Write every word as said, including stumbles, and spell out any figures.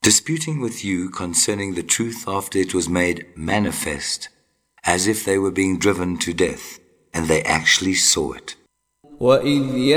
disputing with you concerning the truth after it was made manifest, as if they were being driven to death, and they actually saw it. وَإِذْ